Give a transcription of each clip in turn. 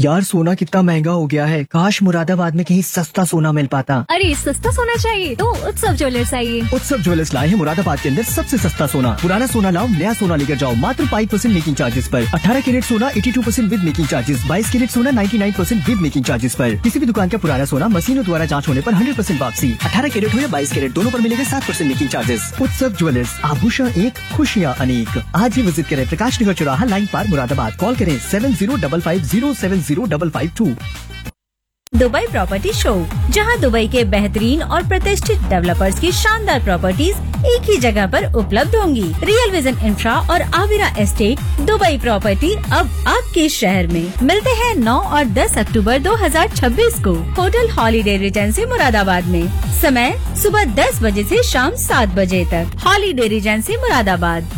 यार सोना कितना महंगा हो गया है, काश मुरादाबाद में कहीं सस्ता सोना मिल पाता। अरे सस्ता सोना चाहिए तो उत्सव ज्वेलर्स आइए। उत्सव ज्वेलर्स लाए हैं मुरादाबाद के अंदर सबसे सस्ता सोना। पुराना सोना लाओ, नया सोना लेकर जाओ मात्र 5% मेकिंग चार्जेस पर। 18 कैरेट सोना 82% विद मेकिंग चार्जेस, 22 कैरेट सोना 99% विद मेकिंग चार्जेस पर। किसी भी दुकान का पुराना सोना मशीनों द्वारा जांच होने पर 100% वापसी। 18 कैरेट हो या 22 कैरेट दोनों पर मिलेगा 7% मेकिंग चार्जेस। उत्सव ज्वेलर्स, आभूषण एक, खुशियाँ अनेक। आज ही विजिट करें प्रकाश नगर चौराहा, लाइन पार्क, मुरादाबाद। कॉल करें 7055070552। दुबई प्रॉपर्टी शो, जहां दुबई के बेहतरीन और प्रतिष्ठित डेवलपर्स की शानदार प्रॉपर्टीज एक ही जगह पर उपलब्ध होंगी। रियल विजन इंफ्रा और आविरा एस्टेट दुबई प्रॉपर्टी अब आपके शहर में। मिलते हैं 9 और 10 अक्टूबर 2026 को होटल हॉलीडे रिजेंसी मुरादाबाद में। समय सुबह 10 बजे से शाम 7 बजे तक। Holiday Regency Moradabad.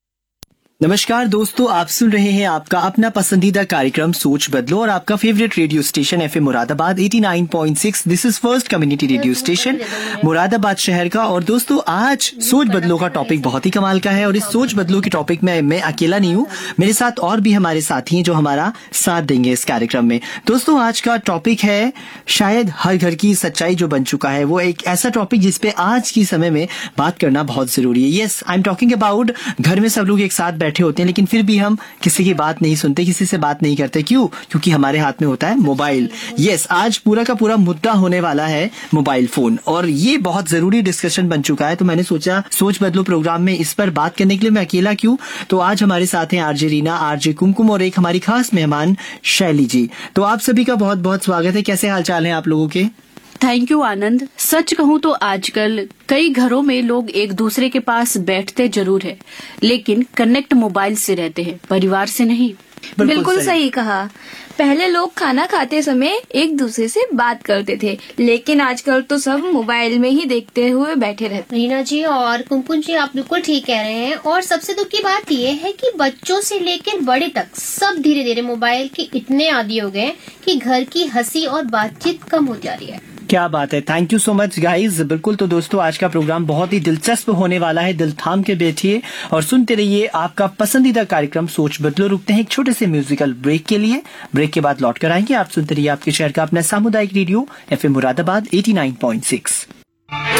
नमस्कार दोस्तों, आप सुन रहे हैं आपका अपना पसंदीदा कार्यक्रम सोच बदलो और आपका favourite radio station FM Moradabad 89.6। This is first community radio station Moradabad शहर का। और दोस्तों आज सोच बदलो का टॉपिक बहुत ही कमाल का है और इस सोच बदलो के टॉपिक में मैं अकेला नहीं हूँ, मेरे साथ और भी हमारे साथी हैं जो हमारा साथ देंगे इस कार्यक्रम में। दोस्तों आज का टॉपिक है शायद हर घर की सच्चाई जो बन चुका है, वो एक ऐसा टॉपिक जिसपे आज की समय में बात करना बहुत जरूरी है। Yes, I am talking about घर में सब लोग एक साथ बैठे होते हैं लेकिन फिर भी हम किसी की बात नहीं सुनते, किसी से बात नहीं करते। क्यों? क्योंकि हमारे हाथ में होता है मोबाइल। यस, आज पूरा का पूरा मुद्दा होने वाला है मोबाइल फोन और ये बहुत जरूरी डिस्कशन बन चुका है। तो मैंने सोचा सोच बदलो प्रोग्राम में इस पर बात करने के लिए मैं अकेला क्यों, तो आज हमारे साथ हैं आरजे रीना, आरजे कुमकुम और एक हमारी खास मेहमान शैली जी। तो आप सभी का बहुत बहुत स्वागत है। कैसे हाल चाल है आप लोगों के? थैंक यू आनंद। सच कहूँ तो आजकल कई घरों में लोग एक दूसरे के पास बैठते जरूर है लेकिन कनेक्ट मोबाइल से रहते हैं, परिवार से नहीं। बिल्कुल सही कहा। पहले लोग खाना खाते समय एक दूसरे से बात करते थे लेकिन आजकल तो सब मोबाइल में ही देखते हुए बैठे रहते। रीना जी और कुमकुम जी आप बिल्कुल ठीक कह रहे हैं। और सबसे दुख की बात ये है कि बच्चों से लेकर बड़े तक सब धीरे धीरे मोबाइल के इतने आदी हो गए कि घर की हंसी और बातचीत कम हो जा रही है। क्या बात है, thank you so much guys. बिल्कुल, तो दोस्तों आज का प्रोग्राम बहुत ही दिलचस्प होने वाला है। दिल थाम के बैठिए और सुनते रहिए आपका पसंदीदा कार्यक्रम सोच बदलो। रुकते हैं एक छोटे से म्यूजिकल ब्रेक के लिए, ब्रेक के बाद लौट कर आएंगे। आप सुनते रहिए आपके शहर का अपना सामुदायिक रेडियो एफएम मुरादाबाद 89.6।